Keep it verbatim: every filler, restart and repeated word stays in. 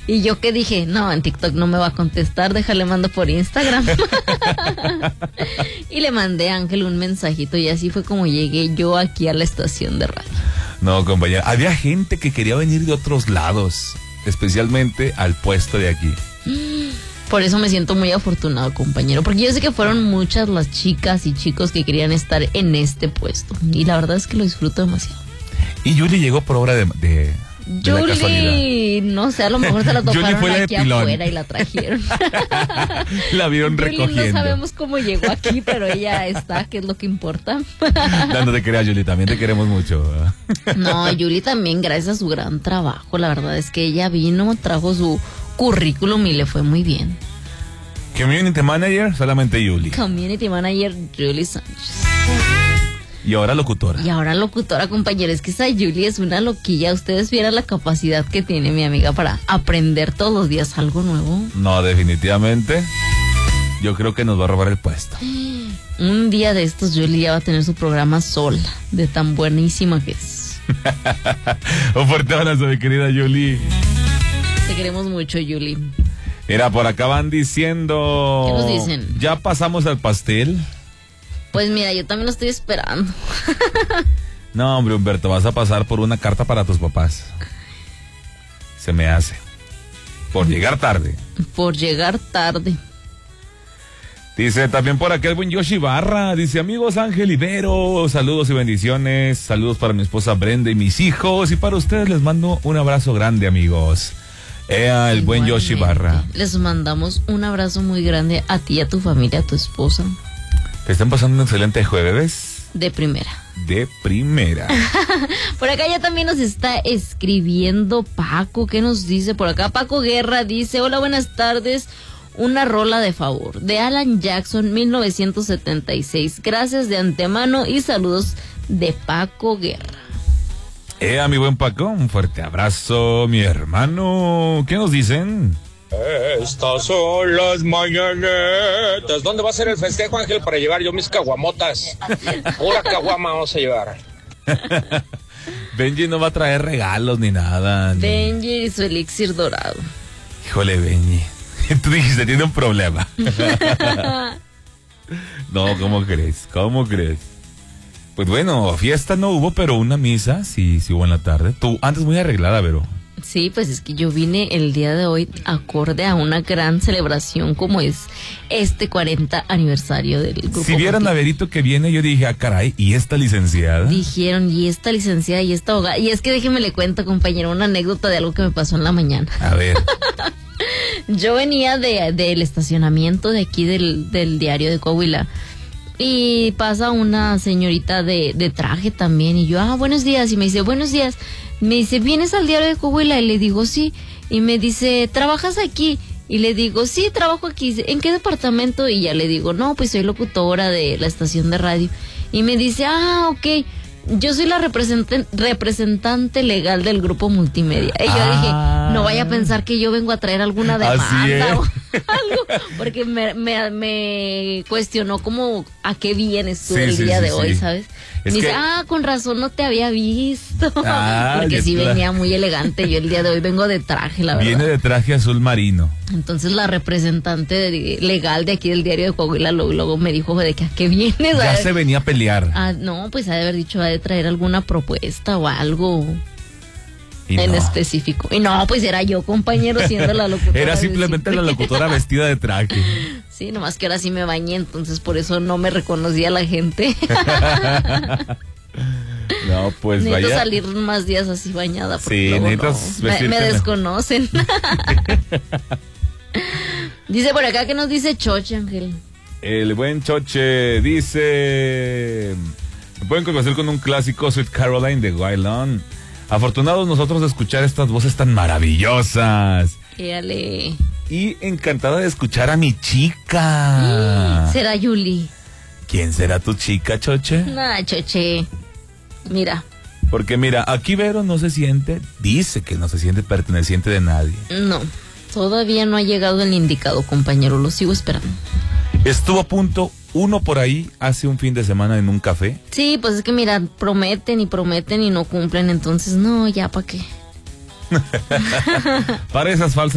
Y yo que dije, no, en TikTok no me va a contestar, déjale mando por Instagram. Y le mandé a Ángel un mensajito y así fue como llegué yo aquí a la estación de radio. No, compañera, había gente que quería venir de otros lados, especialmente al puesto de aquí. Por eso me siento muy afortunado, compañero, porque yo sé que fueron muchas las chicas y chicos que querían estar en este puesto. Y la verdad es que lo disfruto demasiado. Y Yuli llegó por obra de... de... Yuli, no sé, a lo mejor se la toparon aquí pilón. afuera y la trajeron. La vieron Yuli, recogiendo. no sabemos cómo llegó aquí, pero ella está, que es lo que importa. No te creas, Yuli, también te queremos mucho. No, Yuli también, gracias a su gran trabajo, la verdad es que ella vino, trajo su currículum y le fue muy bien. Community Manager, solamente Yuli. Community Manager, Yuli Sánchez. Y ahora locutora. Y ahora locutora, compañeros, es que esa Yuli es una loquilla. Ustedes vieran la capacidad que tiene mi amiga para aprender todos los días algo nuevo. No, definitivamente. Yo creo que nos va a robar el puesto. Un día de estos Yuli ya va a tener su programa sola, de tan buenísima que es. Un fuerte abrazo, mi querida Yuli. Te queremos mucho, Yuli. Mira, por acá van diciendo... ¿Qué nos dicen? ¿Ya pasamos al pastel? Pues mira, yo también lo estoy esperando. No, hombre, Humberto, vas a pasar por una carta para tus papás. Se me hace. Por llegar tarde. Por llegar tarde. Dice también por acá el buen Yoshi Barra. Dice, amigos Ángel y Vero, saludos y bendiciones. Saludos para mi esposa Brenda y mis hijos. Y para ustedes les mando un abrazo grande, amigos. Ea, el buen Yoshi Barra. Les mandamos un abrazo muy grande a ti, a tu familia, a tu esposa. Que estén pasando un excelente jueves. De primera. De primera. Por acá ya también nos está escribiendo Paco. ¿Qué nos dice por acá? Paco Guerra dice, hola, buenas tardes. Una rola de favor de Alan Jackson, mil novecientos setenta y seis. Gracias de antemano y saludos de Paco Guerra. Eh, mi buen Paco, un fuerte abrazo, mi hermano. ¿Qué nos dicen? Estas son las mañanetas. ¿Dónde va a ser el festejo, Ángel, para llevar yo mis caguamotas? Pura caguama vamos a llevar. Benji no va a traer regalos ni nada. Ni... Benji y su elixir dorado. Híjole, Benji. Tú dijiste, tiene un problema. No, ¿cómo crees? ¿Cómo crees? Pues bueno, fiesta no hubo, pero una misa sí, sí hubo en la tarde. Tú antes muy arreglada, Vero. Sí, pues es que yo vine el día de hoy acorde a una gran celebración como es este cuarenta aniversario del grupo. Si vieran a Verito que viene, yo dije, ah, caray, ¿y esta licenciada? Dijeron, y esta licenciada y esta abogada. Y es que déjeme le cuento, compañero, una anécdota de algo que me pasó en la mañana. A ver. Yo venía de del estacionamiento de aquí del, del diario de Coahuila. Y pasa una señorita de, de traje también. Y yo, ah, buenos días. Y me dice, buenos días. Me dice, ¿vienes al diario de Coahuila? Y le digo, sí. Y me dice, ¿trabajas aquí? Y le digo, sí, trabajo aquí. ¿En qué departamento? Y ya le digo, no, pues soy locutora de la estación de radio. Y me dice, ah, ok. Yo soy la representante, representante legal del grupo multimedia. Y yo ah. dije, no vaya a pensar que yo vengo a traer alguna demanda o algo, porque me, me, me cuestionó como a qué vienes tú sí, el sí, día sí, de sí. hoy, ¿sabes? Es me que... dice, ah, con razón no te había visto. Ah, porque sí la... venía muy elegante. Yo el día de hoy vengo de traje, la verdad. Viene de traje azul marino. Entonces la representante de, legal de aquí del diario de Coahuila luego, luego me dijo de que a qué vienes. Ya se venía a pelear. Ah, no, pues ha de haber dicho, ha de traer alguna propuesta o algo y en no. específico. Y no, pues era yo, compañero, siendo la locutora. Era simplemente la locutora vestida de traje. Sí, nomás que ahora sí me bañé, entonces por eso no me reconocía la gente. No, pues necesito vaya. Necesito salir más días así bañada. Sí, necesitas no. me, me desconocen. Dice por acá que nos dice Choche, Ángel. El buen Choche dice... Me pueden conocer con un clásico, Sweet Caroline de Waylon. Afortunados nosotros de escuchar estas voces tan maravillosas. Éale. Y encantada de escuchar a mi chica. ¿Será Yuli? ¿Quién será tu chica, Choche? Nah, Choche. Mira. Porque mira, aquí Vero no se siente, dice que no se siente perteneciente de nadie. No, todavía no ha llegado el indicado, compañero, lo sigo esperando. Estuvo a punto uno por ahí hace un fin de semana en un café. Sí, pues es que mira, prometen y prometen y no cumplen, entonces no, ya para qué. Para esas falsas